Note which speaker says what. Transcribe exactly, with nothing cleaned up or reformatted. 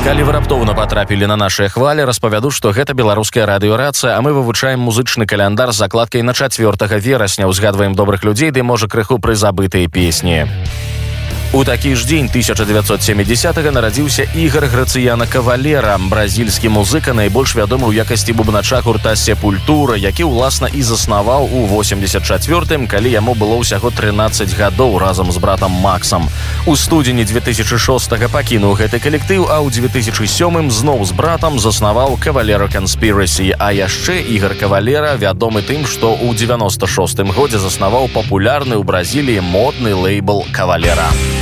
Speaker 1: Калі вы раптоўна патрапілі на нашыя хвалі, распавяду, што гэта беларуская радыёрацыя, а мы вывучаем музычны каляндар з закладкай на чацвёртага верасня, узгадваем добрых людзей, ды можа крыху прызабытыя песні. У такі ж дзень тысяча дзевяцьсот сямідзесятага нарадзіўся Ігар Грацыяна Кавалера, бразільскі музыка, найбольш вядомы ў якасці бубнача гурта Сепультура, які ўласна і заснаваў у восемьдесят чацвёртым, калі яму было ўсяго трынаццаць гадоў разам з братам Максам. У студзені две тысячы шостага пакінуў гэты калектыў, а ў две тысячы сёмым зноў з братам заснаваў Кавалера Conspiracy, а яшчэ Ігар Кавалера вядомы тым, што ў дзевяноста шостым годзе заснаваў папулярны ў Бразіліі модны лейбл Кавалера.